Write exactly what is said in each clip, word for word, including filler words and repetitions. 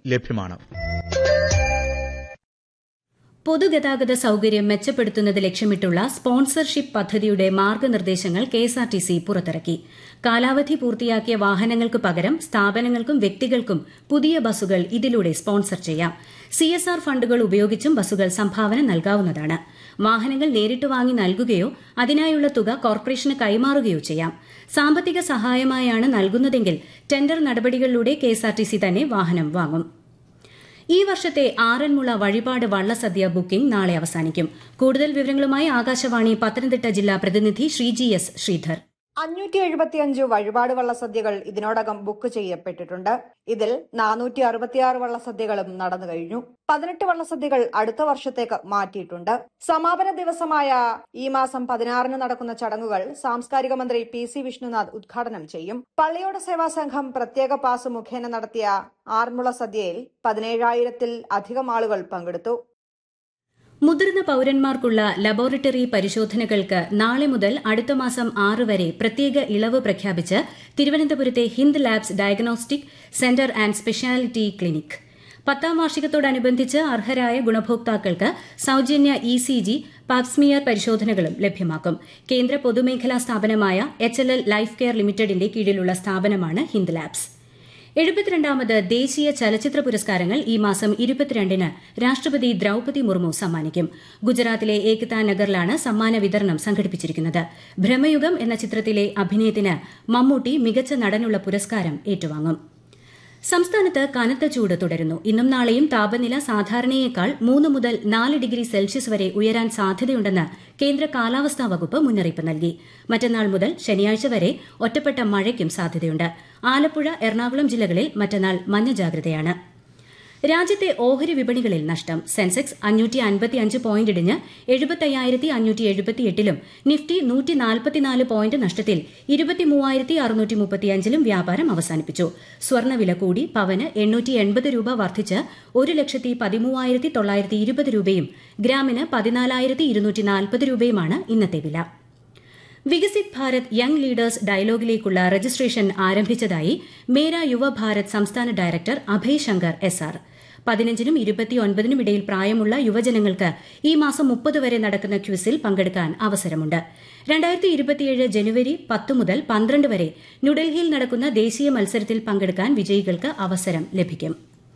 ലഭ്യമാണ്. പൊതുഗതാഗത സൌകര്യം മെച്ചപ്പെടുത്തുന്നത് ലക്ഷ്യമിട്ടുള്ള സ്പോൺസർഷിപ്പ് പദ്ധതിയുടെ മാർഗനിർദ്ദേശങ്ങൾ കെഎസ്ആർടിസി പുറത്തിറക്കി. കാലാവധി പൂർത്തിയാക്കിയ വാഹനങ്ങൾക്ക് പകരം സ്ഥാപനങ്ങൾക്കും വ്യക്തികൾക്കും പുതിയ ബസ്സുകൾ ഇതിലൂടെ സ്പോൺസർ ചെയ്യാം. സിഎസ്ആർ ഫണ്ടുകൾ ഉപയോഗിച്ചും ബസ്സുകൾ സംഭാവന നൽകാവുന്നതാണ്. വാഹനങ്ങൾ നേരിട്ട് വാങ്ങി നൽകുകയോ അതിനായുള്ള തുക കോർപ്പറേഷന് കൈമാറുകയോ ചെയ്യാം. സാമ്പത്തിക സഹായമായാണ് നൽകുന്നതെങ്കിൽ ടെൻഡർ നടപടികളിലൂടെ കെഎസ്ആർടിസി തന്നെ വാഹനം വാങ്ങും. ഈ വർഷത്തെ ആറന്മുള വഴിപാട് വള്ളസദ്യ ബുക്കിംഗ് നാളെ അവസാനിക്കും. കൂടുതൽ വിവരങ്ങളുമായി ആകാശവാണി പത്തനംതിട്ട ജില്ലാ പ്രതിനിധി ശ്രീജി എസ് ശ്രീധർ. അഞ്ഞൂറ്റി എഴുപത്തിയഞ്ച് വഴിപാട് വള്ളസദ്യകൾ ഇതിനോടകം ബുക്ക് ചെയ്യപ്പെട്ടിട്ടുണ്ട്. ഇതിൽ നാനൂറ്റി അറുപത്തിയാറ് വള്ളസദ്യകളും നടന്നു കഴിഞ്ഞു. പതിനെട്ട് വള്ളസദ്യകൾ അടുത്ത വർഷത്തേക്ക് മാറ്റിയിട്ടുണ്ട്. സമാപന ദിവസമായ ഈ മാസം പതിനാറിന് നടക്കുന്ന ചടങ്ങുകൾ സാംസ്കാരിക മന്ത്രി പി സി വിഷ്ണുനാഥ് ഉദ്ഘാടനം ചെയ്യും. പള്ളിയോട സേവാ സംഘം പ്രത്യേക പാസ് മുഖേന നടത്തിയ ആറന്മുള സദ്യയിൽ പതിനേഴായിരത്തിൽ അധികം ആളുകൾ പങ്കെടുത്തു. മുതിർന്ന പൌരന്മാർക്കുള്ള ലബോറട്ടറി പരിശോധനകൾക്ക് നാളെ മുതൽ അടുത്ത മാസം ആറ് വരെ പ്രത്യേക ഇളവ് പ്രഖ്യാപിച്ച് തിരുവനന്തപുരത്തെ Hind labs diagnostic centre and speciality clinic. പത്താം വാർഷികത്തോടനുബന്ധിച്ച് അർഹരായ ഗുണഭോക്താക്കൾക്ക് സൌജന്യ ഇ സി ജി, പാപ്സ്മിയർ പരിശോധനകളും ലഭ്യമാക്കും. കേന്ദ്ര പൊതുമേഖലാ സ്ഥാപനമായ H L L life care ലിമിറ്റഡിന്റെ കീഴിലുള്ള സ്ഥാപനമാണ് ഹിന്ദ് ലാബ്സ്. എഴുപത്തിരണ്ടാമത് ദേശീയ ചലച്ചിത്ര പുരസ്കാരങ്ങൾ ഈ മാസം ഇരുപത്തിരണ്ടിന് രാഷ്ട്രപതി ദ്രൌപതി മുർമു സമ്മാനിക്കും. ഗുജറാത്തിലെ ഏകതാ നഗറിലാണ് സമ്മാന വിതരണം സംഘടിപ്പിച്ചിരിക്കുന്നത്. ഭ്രമയുഗം എന്ന ചിത്രത്തിലെ അഭിനയത്തിന് മമ്മൂട്ടി മികച്ച നടനുള്ള പുരസ്കാരം ഏറ്റുവാങ്ങും. സംസ്ഥാനത്ത് കനത്ത ചൂട് തുടരുന്നു. ഇന്നും നാളെയും താപനില സാധാരണയേക്കാൾ മൂന്ന് മുതൽ നാല് ഡിഗ്രി സെൽഷ്യസ് വരെ ഉയരാൻ സാധ്യതയുണ്ടെന്ന് കേന്ദ്ര കാലാവസ്ഥാ വകുപ്പ് മുന്നറിയിപ്പ് നൽകി. മറ്റന്നാൾ മുതൽ ശനിയാഴ്ച വരെ ഒറ്റപ്പെട്ട മഴയ്ക്കും സാധ്യതയുണ്ട്. ആലപ്പുഴ, എറണാകുളം ജില്ലകളിൽ മറ്റന്നാൾ മഞ്ഞ ജാഗ്രതയാണ്. രാജ്യത്തെ ഓഹരി വിപണികളിൽ നഷ്ടം. സെൻസെക്സ് അഞ്ഞൂറ്റി അൻപത്തിയഞ്ച് പോയിന്റ് ഇടിഞ്ഞ് എഴുപത്തയ്യായിരത്തി അഞ്ഞൂറ്റി എഴുപത്തിയെട്ടിലും നിഫ്റ്റി നൂറ്റി നാൽപ്പത്തിനാല് പോയിന്റ് നഷ്ടത്തിൽ ഇരുപത്തിമൂവായിരത്തി അറുന്നൂറ്റി മുപ്പത്തിയഞ്ചിലും വ്യാപാരം അവസാനിപ്പിച്ചു. സ്വർണ്ണവില കൂടി. പവന് എണ്ണൂറ്റി എൺപത് രൂപ വർദ്ധിച്ച് ഒരു ലക്ഷത്തി പതിമൂവായിരത്തി തൊള്ളായിരത്തി ഇരുപത് രൂപയും ഗ്രാമിന് പതിനാലായിരത്തി ഇരുന്നൂറ്റി നാൽപ്പത് രൂപയുമാണ് ഇന്നത്തെ വില. Viksit Bharat young leaders ഡയലോഗിലേക്കുള്ള registration ആരംഭിച്ചതായി മേര യുവഭാരത് സംസ്ഥാന director Abhay Shankar S R. പതിനഞ്ചിനും ഇരുപത്തിയൊൻപതിനും ഇടയിൽ പ്രായമുള്ള യുവജനങ്ങൾക്ക് ഈ മാസം മുപ്പത് വരെ നടക്കുന്ന ക്വിസിൽ പങ്കെടുക്കാൻ അവസരമുണ്ട്. രണ്ടായിരത്തി ഇരുപത്തിയേഴ് ജനുവരി പത്ത് മുതൽ പന്ത്രണ്ട് വരെ ന്യൂഡൽഹിയിൽ നടക്കുന്ന ദേശീയ മത്സരത്തിൽ പങ്കെടുക്കാൻ വിജയികൾക്ക് അവസരം ലഭിക്കും.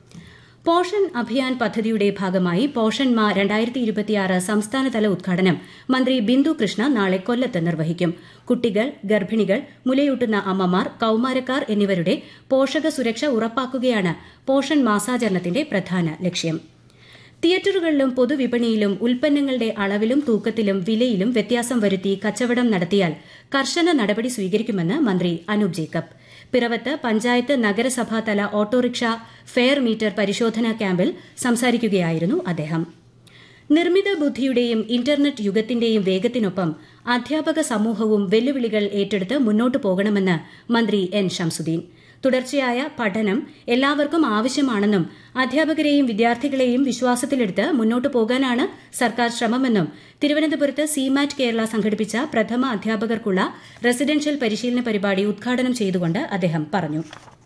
പോഷൻ അഭിയാൻ പദ്ധതിയുടെ ഭാഗമായി പോഷൻ മാ രണ്ടായിരത്തി ഇരുപത്തിയാറ് സംസ്ഥാനതല ഉദ്ഘാടനം മന്ത്രി ബിന്ദു കൃഷ്ണ നാളെ കൊല്ലത്ത് നിർവഹിക്കും. കുട്ടികൾ, ഗർഭിണികൾ, മുലയൂട്ടുന്ന അമ്മമാർ, കൌമാരക്കാർ എന്നിവരുടെ പോഷക സുരക്ഷ ഉറപ്പാക്കുകയാണ് പോഷൻ മാസാചരണത്തിന്റെ പ്രധാന ലക്ഷ്യം. തിയേറ്ററുകളിലും പൊതുവിപണിയിലും ഉൽപ്പന്നങ്ങളുടെ അളവിലും തൂക്കത്തിലും വിലയിലും വ്യത്യാസം വരുത്തി കച്ചവടം നടത്തിയാൽ കർശന നടപടി സ്വീകരിക്കുമെന്ന് മന്ത്രി അനൂപ് ജേക്കബ്. പിറവത്ത് പഞ്ചായത്ത് നഗരസഭാ തല ഓട്ടോറിക്ഷ ഫെയർ മീറ്റർ പരിശോധനാ ക്യാമ്പിൽ സംസാരിക്കുകയായിരുന്നു അദ്ദേഹം. നിർമ്മിത ബുദ്ധിയുടെയും ഇന്റർനെറ്റ് യുഗത്തിന്റെയും വേഗത്തിനൊപ്പം അധ്യാപക സമൂഹവും വെല്ലുവിളികൾ ഏറ്റെടുത്ത് മുന്നോട്ടു പോകണമെന്ന് മന്ത്രി എൻ ശംസുദ്ദീൻ. തുടർച്ചയായ പഠനം എല്ലാവർക്കും ആവശ്യമാണെന്നും അധ്യാപകരെയും വിദ്യാർത്ഥികളെയും വിശ്വാസത്തിലെടുത്ത് മുന്നോട്ടു പോകാനാണ് സർക്കാർ ശ്രമമെന്നും തിരുവനന്തപുരത്ത് സിമാറ്റ് കേരള സംഘടിപ്പിച്ച പ്രഥമ അധ്യാപകർക്കുള്ള റെസിഡൻഷ്യൽ പരിശീലന പരിപാടി ഉദ്ഘാടനം ചെയ്തുകൊണ്ട് അദ്ദേഹം പറഞ്ഞു.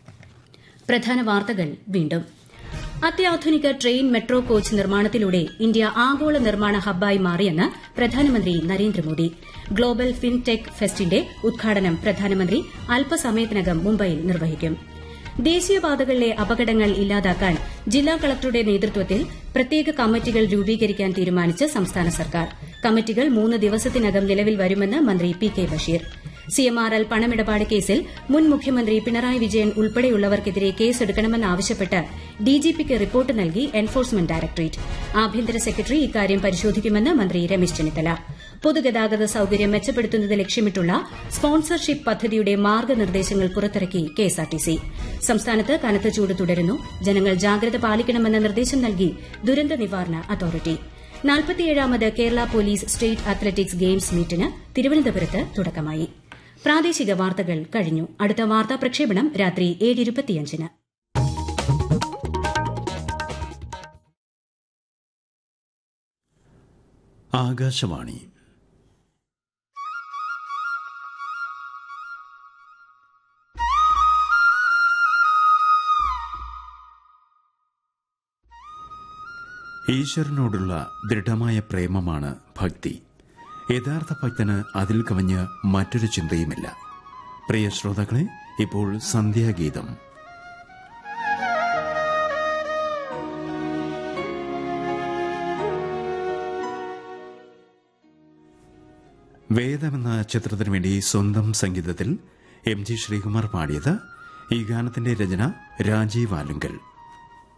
പ്രധാന വാർത്തകൾ വീണ്ടും. അത്യാധുനിക ട്രെയിൻ മെട്രോ കോച്ച് നിർമ്മാണത്തിലൂടെ ഇന്ത്യ ആഗോള നിർമ്മാണ ഹബ്ബായി മാറിയെന്ന് പ്രധാനമന്ത്രി നരേന്ദ്രമോദി. ഗ്ലോബൽ ഫിൻടെക് ഫെസ്റ്റിന്റെ ഉദ്ഘാടനം പ്രധാനമന്ത്രി അല്പസമയത്തിനകം മുംബൈയിൽ നിർവഹിക്കും. ദേശീയപാതകളിലെ അപകടങ്ങൾ ഇല്ലാതാക്കാൻ ജില്ലാ കളക്ടറുടെ നേതൃത്വത്തിൽ പ്രത്യേക കമ്മിറ്റികൾ രൂപീകരിക്കാൻ തീരുമാനിച്ച് സംസ്ഥാന സർക്കാർ. കമ്മിറ്റികൾ മൂന്ന് ദിവസത്തിനകം നിലവിൽ വരുമെന്ന് മന്ത്രി പി കെ ബഷീർ. സിഎംആർഎൽ പണമിടപാട് കേസിൽ മുൻ മുഖ്യമന്ത്രി പിണറായി വിജയൻ ഉൾപ്പെടെയുള്ളവർക്കെതിരെ കേസെടുക്കണമെന്നാവശ്യപ്പെട്ട് ഡിജിപിക്ക് റിപ്പോർട്ട് നൽകി എൻഫോഴ്സ്മെന്റ് ഡയറക്ടറേറ്റ്. ആഭ്യന്തര സെക്രട്ടറി ഇക്കാര്യം പരിശോധിക്കുമെന്ന് മന്ത്രി രമേശ് ചെന്നിത്തല. പൊതുഗതാഗത സൌകര്യം മെച്ചപ്പെടുത്തുന്നത് ലക്ഷ്യമിട്ടുള്ള സ്പോൺസർഷിപ്പ് പദ്ധതിയുടെ മാർഗനിർദ്ദേശങ്ങൾ പുറത്തിറക്കി കെഎസ്ആർടിസി. സംസ്ഥാനത്ത് കനത്ത ചൂട് തുടരുന്നു. ജനങ്ങൾ ജാഗ്രത പാലിക്കണമെന്ന നിർദ്ദേശം നൽകി ദുരന്ത നിവാരണ authority. നാൽപ്പത്തിയേഴാമത് Kerala police state athletics games മീറ്റിന് തിരുവനന്തപുരത്ത് തുടക്കമായി. പ്രാദേശിക വാർത്തകൾ കഴിഞ്ഞു. അടുത്ത വാർത്താ പ്രക്ഷേപണം രാത്രി ഏഴ് ഇരുപത്തിയഞ്ചിന്. ആകാശവാണി ഈശ്വരനോടുള്ള ദൃഢമായ പ്രേമമാണ് ഭക്തി. യഥാർത്ഥ ഭക്തന് അതിൽ കവിഞ്ഞ് മറ്റൊരു ചിന്തയുമില്ല. പ്രിയ ശ്രോതാക്കളെ, ഇപ്പോൾ സന്ധ്യാഗീതം. വേദമെന്ന ചിത്രത്തിനു വേണ്ടി സ്വന്തം സംഗീതത്തിൽ എം ജി ശ്രീകുമാർ പാടിയത്. ഈ ഗാനത്തിന്റെ രചന രാജീവ് ആലുങ്കൽ.